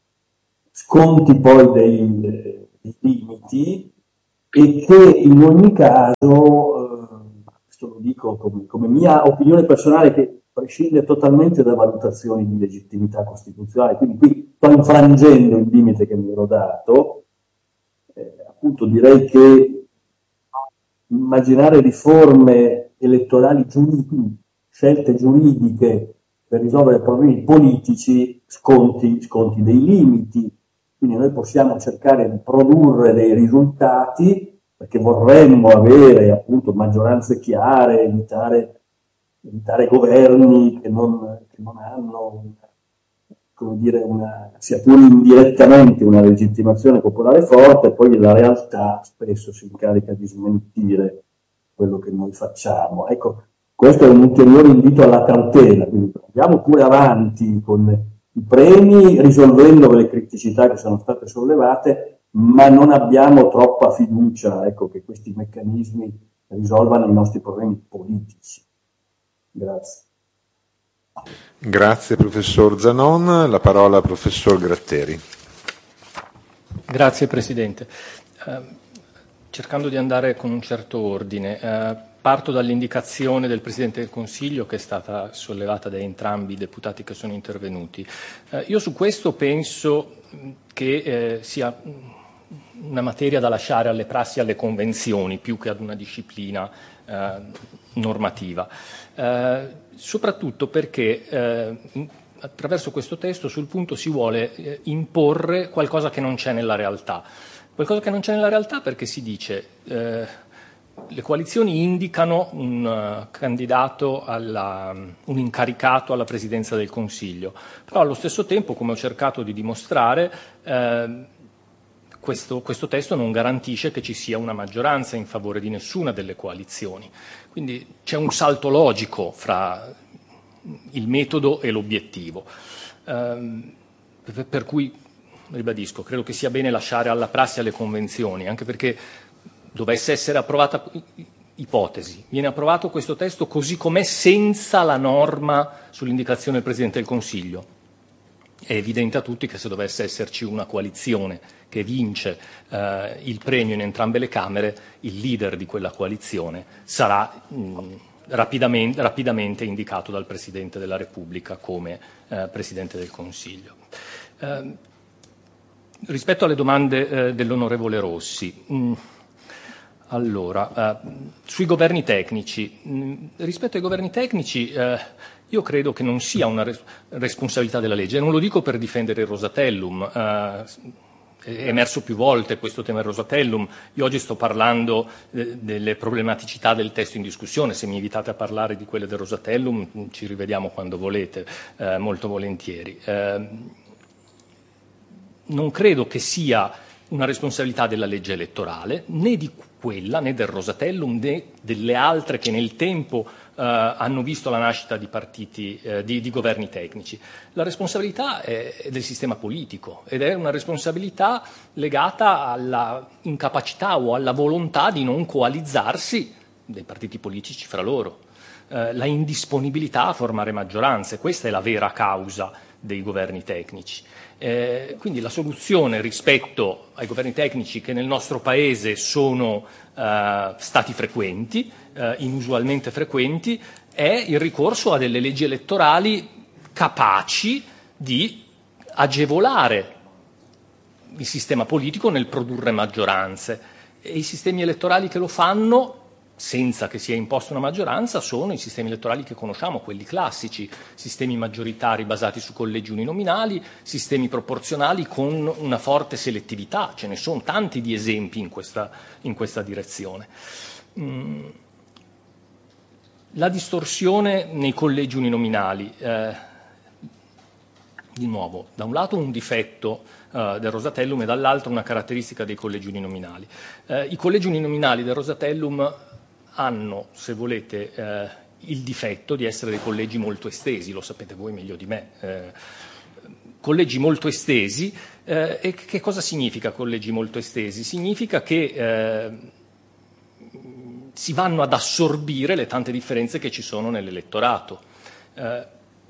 sconti poi dei, dei limiti e che in ogni caso, eh, questo lo dico come, come mia opinione personale che prescinde totalmente da valutazioni di legittimità costituzionale, quindi qui sto infrangendo il limite che mi ero dato, eh, appunto direi che immaginare riforme elettorali giuridiche, scelte giuridiche per risolvere problemi politici sconti, sconti dei limiti. Quindi noi possiamo cercare di produrre dei risultati perché vorremmo avere appunto maggioranze chiare, evitare, evitare governi che non, che non hanno una, come dire, una, sia pure indirettamente una legittimazione popolare forte, e poi la realtà spesso si incarica di smentire quello che noi facciamo. Ecco, questo è un ulteriore invito alla cautela, quindi andiamo pure avanti con i premi, risolvendo le criticità che sono state sollevate, ma non abbiamo troppa fiducia, ecco, che questi meccanismi risolvano i nostri problemi politici. Grazie. Grazie professor Zanon, la parola al professor Gratteri. Grazie Presidente. Eh, cercando di andare con un certo ordine, eh, parto dall'indicazione del Presidente del Consiglio che è stata sollevata da entrambi i deputati che sono intervenuti. Eh, io su questo penso che eh, sia una materia da lasciare alle prassi e alle convenzioni più che ad una disciplina eh, normativa, eh, soprattutto perché eh, attraverso questo testo sul punto si vuole eh, imporre qualcosa che non c'è nella realtà. Qualcosa che non c'è nella realtà perché si dice eh, le coalizioni indicano un uh, candidato, alla, um, un incaricato alla Presidenza del Consiglio, però allo stesso tempo, come ho cercato di dimostrare, eh, questo, questo testo non garantisce che ci sia una maggioranza in favore di nessuna delle coalizioni. Quindi c'è un salto logico fra il metodo e l'obiettivo. Eh, per cui, ribadisco, credo che sia bene lasciare alla prassi e alle convenzioni, anche perché dovesse essere approvata, ipotesi, viene approvato questo testo così com'è senza la norma sull'indicazione del Presidente del Consiglio. È evidente a tutti che se dovesse esserci una coalizione che vince eh, il premio in entrambe le Camere, il leader di quella coalizione sarà mh, rapidamente, rapidamente indicato dal Presidente della Repubblica come eh, Presidente del Consiglio. Eh, rispetto alle domande eh, dell'onorevole Rossi, mh, allora, eh, sui governi tecnici, mh, rispetto ai governi tecnici eh, io credo che non sia una res- responsabilità della legge, non lo dico per difendere il Rosatellum, eh, è emerso più volte questo tema del Rosatellum, io oggi sto parlando eh, delle problematicità del testo in discussione, se mi invitate a parlare di quelle del Rosatellum ci rivediamo quando volete, eh, molto volentieri. Eh, non credo che sia una responsabilità della legge elettorale, né di quella, né del Rosatellum, né delle altre che nel tempo eh, hanno visto la nascita di partiti, eh, di, di governi tecnici. La responsabilità è del sistema politico ed è una responsabilità legata alla incapacità o alla volontà di non coalizzarsi dei partiti politici fra loro, eh, la indisponibilità a formare maggioranze. Questa è la vera causa dei governi tecnici. Eh, quindi la soluzione rispetto ai governi tecnici che nel nostro Paese sono eh, stati frequenti, eh, inusualmente frequenti, è il ricorso a delle leggi elettorali capaci di agevolare il sistema politico nel produrre maggioranze. E i sistemi elettorali che lo fanno senza che sia imposta una maggioranza sono i sistemi elettorali che conosciamo, quelli classici, sistemi maggioritari basati su collegi uninominali, sistemi proporzionali con una forte selettività, ce ne sono tanti di esempi in questa, in questa direzione. Mm. La distorsione nei collegi uninominali, eh, di nuovo, da un lato un difetto uh, del Rosatellum e dall'altro una caratteristica dei collegi uninominali. Eh, I collegi uninominali del Rosatellum hanno, se volete, eh, il difetto di essere dei collegi molto estesi, lo sapete voi meglio di me. Eh, collegi molto estesi. Eh, e che cosa significa collegi molto estesi? Significa che eh, si vanno ad assorbire le tante differenze che ci sono nell'elettorato. Eh,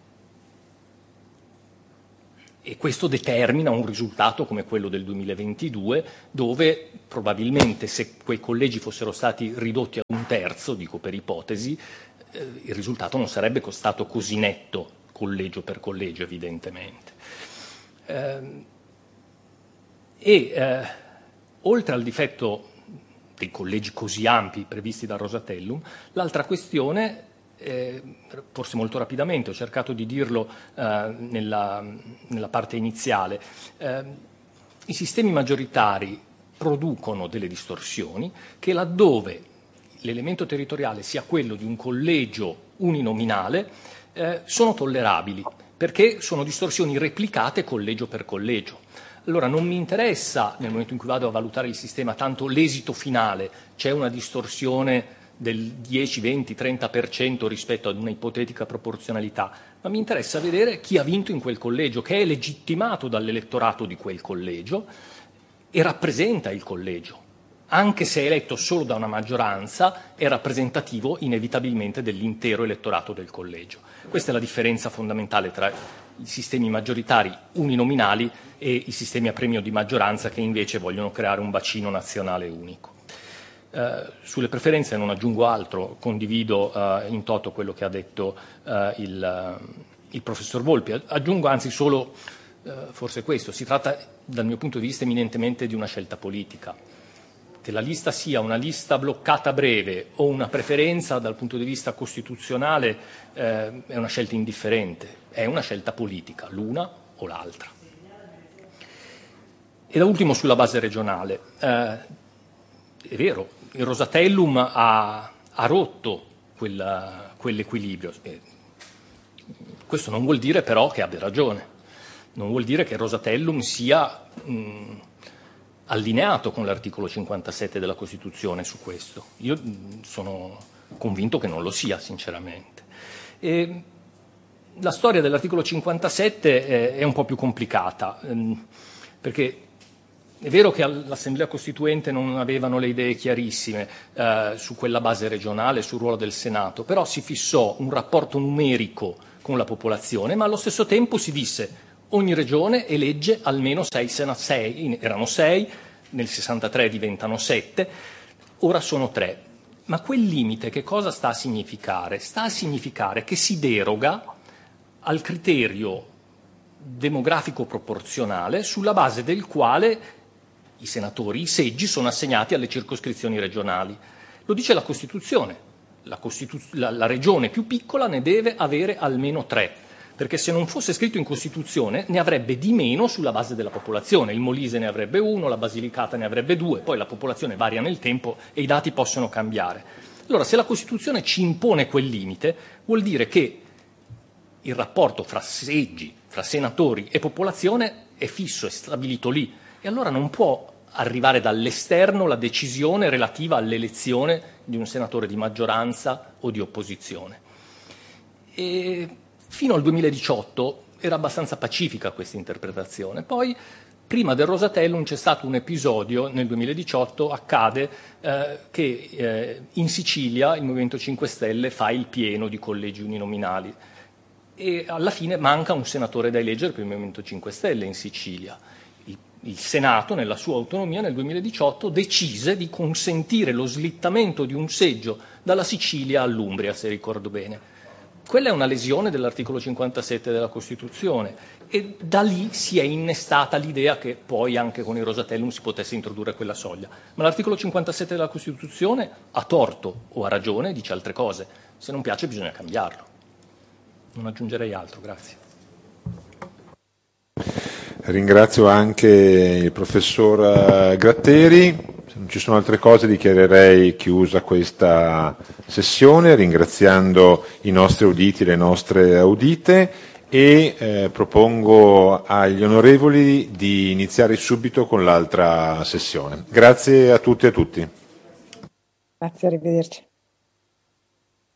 E questo determina un risultato come quello del duemilaventidue, dove probabilmente se quei collegi fossero stati ridotti a un terzo, dico per ipotesi, eh, il risultato non sarebbe stato così netto, collegio per collegio evidentemente. Eh, e eh, oltre al difetto dei collegi così ampi previsti dal Rosatellum, l'altra questione, Eh, forse molto rapidamente, ho cercato di dirlo eh, nella, nella parte iniziale, eh, i sistemi maggioritari producono delle distorsioni che laddove l'elemento territoriale sia quello di un collegio uninominale eh, sono tollerabili, perché sono distorsioni replicate collegio per collegio. Allora non mi interessa, nel momento in cui vado a valutare il sistema, tanto l'esito finale, c'è una distorsione del dieci, venti, trenta per cento rispetto ad una ipotetica proporzionalità, ma mi interessa vedere chi ha vinto in quel collegio, che è legittimato dall'elettorato di quel collegio e rappresenta il collegio. Anche se è eletto solo da una maggioranza, è rappresentativo inevitabilmente dell'intero elettorato del collegio. Questa è la differenza fondamentale tra i sistemi maggioritari uninominali e i sistemi a premio di maggioranza che invece vogliono creare un bacino nazionale unico. Uh, sulle preferenze non aggiungo altro, condivido uh, in toto quello che ha detto uh, il, uh, il professor Volpi. Aggiungo anzi solo uh, forse questo: si tratta dal mio punto di vista eminentemente di una scelta politica. Che la lista sia una lista bloccata breve o una preferenza dal punto di vista costituzionale eh, è una scelta indifferente, è una scelta politica, l'una o l'altra. E da ultimo sulla base regionale. Eh, è vero, il Rosatellum ha, ha rotto quella, quell'equilibrio. E questo non vuol dire però che abbia ragione, non vuol dire che il Rosatellum sia mh, allineato con l'articolo cinquantasette della Costituzione su questo. Io mh, sono convinto che non lo sia, sinceramente. E la storia dell'articolo cinquantasette è, è un po' più complicata, mh, perché è vero che all'Assemblea Costituente non avevano le idee chiarissime eh, su quella base regionale, sul ruolo del Senato, però si fissò un rapporto numerico con la popolazione, ma allo stesso tempo si disse ogni regione elegge almeno sei senatori, erano sei, nel sessantatré diventano sette, ora sono tre. Ma quel limite che cosa sta a significare? Sta a significare che si deroga al criterio demografico proporzionale sulla base del quale i senatori, i seggi sono assegnati alle circoscrizioni regionali. Lo dice la Costituzione, la, Costituz- la, la regione più piccola ne deve avere almeno tre, perché se non fosse scritto in Costituzione ne avrebbe di meno sulla base della popolazione. Il Molise ne avrebbe uno, la Basilicata ne avrebbe due, poi la popolazione varia nel tempo e i dati possono cambiare. Allora, se la Costituzione ci impone quel limite, vuol dire che il rapporto fra seggi, fra senatori e popolazione è fisso, è stabilito lì. E allora non può arrivare dall'esterno la decisione relativa all'elezione di un senatore di maggioranza o di opposizione. E fino al duemiladiciotto era abbastanza pacifica questa interpretazione. Poi, prima del Rosatellum, c'è stato un episodio, nel duemiladiciotto accade eh, che eh, in Sicilia il Movimento cinque Stelle fa il pieno di collegi uninominali e alla fine manca un senatore da eleggere per il Movimento cinque Stelle in Sicilia. Il Senato, nella sua autonomia, nel duemiladiciotto decise di consentire lo slittamento di un seggio dalla Sicilia all'Umbria, se ricordo bene. Quella è una lesione dell'articolo cinquantasette della Costituzione e da lì si è innestata l'idea che poi anche con il Rosatellum si potesse introdurre quella soglia. Ma l'articolo cinquantasette della Costituzione, a torto o a ragione, dice altre cose. Se non piace bisogna cambiarlo. Non aggiungerei altro, grazie. Ringrazio anche il professor Gratteri. Se non ci sono altre cose dichiarerei chiusa questa sessione, ringraziando i nostri auditi e le nostre audite e eh, propongo agli onorevoli di iniziare subito con l'altra sessione. Grazie a tutti e a tutti. Grazie, arrivederci.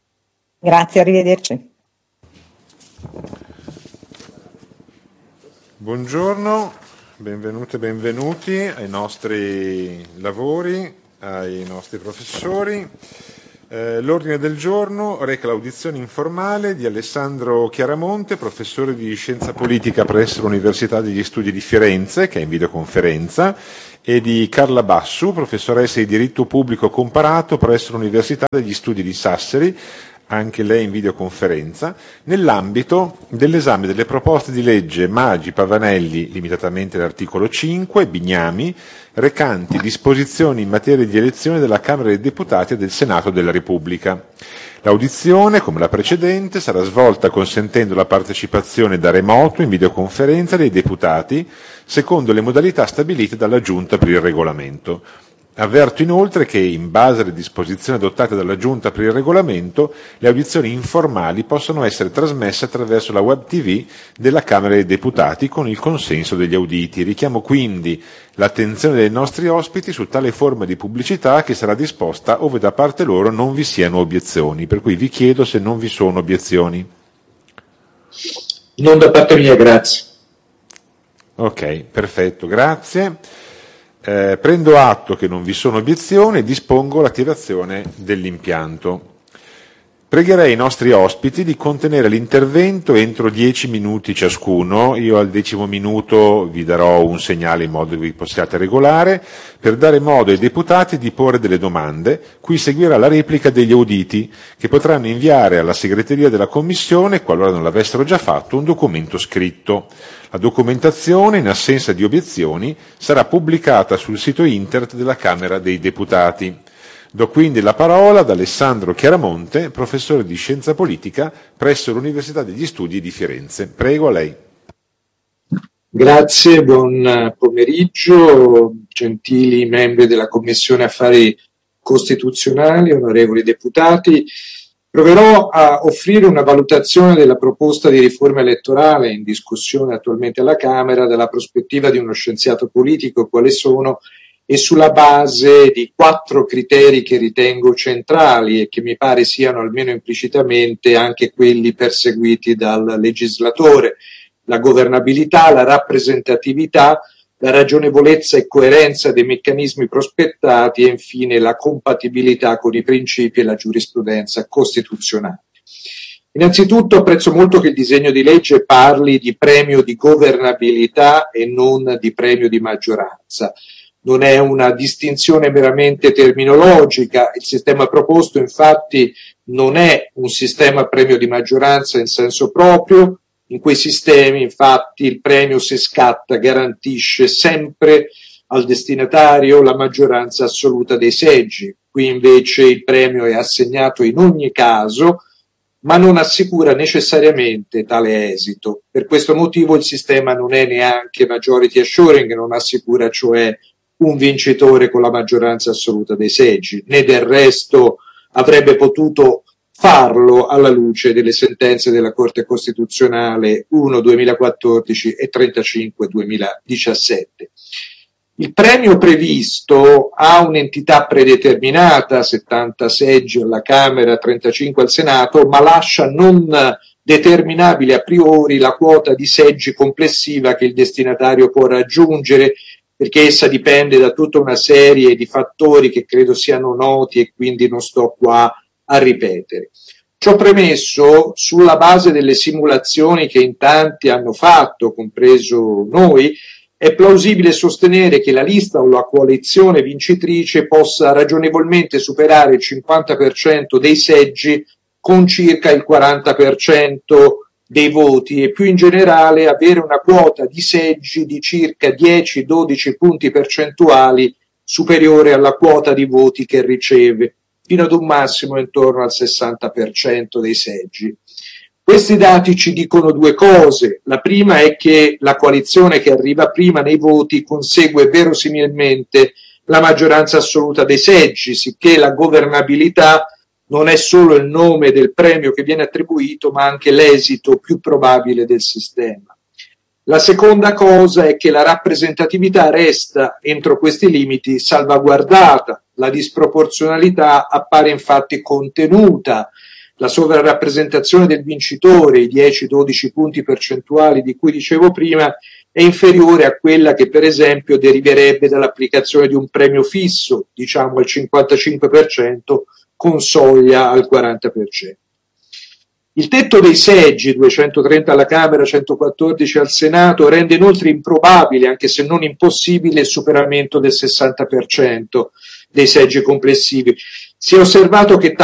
Grazie, arrivederci. Buongiorno, benvenute e benvenuti ai nostri lavori, ai nostri professori. Eh, l'ordine del giorno reca l'audizione informale di Alessandro Chiaramonte, professore di Scienza Politica presso l'Università degli Studi di Firenze, che è in videoconferenza, e di Carla Bassu, professoressa di Diritto Pubblico Comparato presso l'Università degli Studi di Sassari, anche lei in videoconferenza, nell'ambito dell'esame delle proposte di legge Maggi, Pavanelli, limitatamente all'articolo cinque, Bignami, recanti disposizioni in materia di elezione della Camera dei Deputati e del Senato della Repubblica. L'audizione, come la precedente, sarà svolta consentendo la partecipazione da remoto in videoconferenza dei deputati, secondo le modalità stabilite dalla Giunta per il Regolamento. Avverto inoltre che, in base alle disposizioni adottate dalla Giunta per il Regolamento, le audizioni informali possono essere trasmesse attraverso la web tivù della Camera dei Deputati con il consenso degli auditi. Richiamo quindi l'attenzione dei nostri ospiti su tale forma di pubblicità che sarà disposta ove da parte loro non vi siano obiezioni, per cui vi chiedo se non vi sono obiezioni. Non da parte mia, grazie. Ok, perfetto, grazie. Eh, prendo atto che non vi sono obiezioni e dispongo l'attivazione dell'impianto. Pregherei i nostri ospiti di contenere l'intervento entro dieci minuti ciascuno. Io al decimo minuto vi darò un segnale in modo che vi possiate regolare, per dare modo ai deputati di porre delle domande, cui seguirà la replica degli auditi, che potranno inviare alla segreteria della Commissione, qualora non l'avessero già fatto, un documento scritto. La documentazione, in assenza di obiezioni, sarà pubblicata sul sito internet della Camera dei Deputati. Do quindi la parola ad Alessandro Chiaramonte, professore di Scienza Politica presso l'Università degli Studi di Firenze. Prego, a lei. Grazie, buon pomeriggio, gentili membri della Commissione Affari Costituzionali, onorevoli deputati. Proverò a offrire una valutazione della proposta di riforma elettorale in discussione attualmente alla Camera dalla prospettiva di uno scienziato politico, quali sono, e sulla base di quattro criteri che ritengo centrali e che mi pare siano almeno implicitamente anche quelli perseguiti dal legislatore: la governabilità, la rappresentatività, la ragionevolezza e coerenza dei meccanismi prospettati e infine la compatibilità con i principi e la giurisprudenza costituzionale. Innanzitutto apprezzo molto che il disegno di legge parli di premio di governabilità e non di premio di maggioranza. Non è una distinzione meramente terminologica, il sistema proposto infatti non è un sistema premio di maggioranza in senso proprio. In quei sistemi, infatti, il premio, se scatta, garantisce sempre al destinatario la maggioranza assoluta dei seggi. Qui invece il premio è assegnato in ogni caso, ma non assicura necessariamente tale esito. Per questo motivo il sistema non è neanche majority assuring, non assicura cioè un vincitore con la maggioranza assoluta dei seggi, né del resto avrebbe potuto farlo alla luce delle sentenze della Corte Costituzionale uno duemilaquattordici e trentacinque duemiladiciassette. Il premio previsto ha un'entità predeterminata, settanta seggi alla Camera, trentacinque al Senato, ma lascia non determinabile a priori la quota di seggi complessiva che il destinatario può raggiungere, perché essa dipende da tutta una serie di fattori che credo siano noti e quindi non sto qua a ripetere. Ciò premesso, sulla base delle simulazioni che in tanti hanno fatto, compreso noi, è plausibile sostenere che la lista o la coalizione vincitrice possa ragionevolmente superare il cinquanta per cento dei seggi con circa il quaranta per cento dei voti e più in generale avere una quota di seggi di circa dieci dodici punti percentuali superiore alla quota di voti che riceve, fino ad un massimo intorno al sessanta per cento dei seggi. Questi dati ci dicono due cose. La prima è che la coalizione che arriva prima nei voti consegue verosimilmente la maggioranza assoluta dei seggi, sicché la governabilità non è solo il nome del premio che viene attribuito, ma anche l'esito più probabile del sistema. La seconda cosa è che la rappresentatività resta, entro questi limiti, salvaguardata. La disproporzionalità appare infatti contenuta. La sovrarappresentazione del vincitore, i dieci dodici punti percentuali di cui dicevo prima, è inferiore a quella che per esempio deriverebbe dall'applicazione di un premio fisso, diciamo al cinquantacinque per cento, con soglia al quaranta per cento. Il tetto dei seggi, duecentotrenta alla Camera, centoquattordici al Senato, rende inoltre improbabile, anche se non impossibile, il superamento del sessanta per cento dei seggi complessivi. Si è osservato che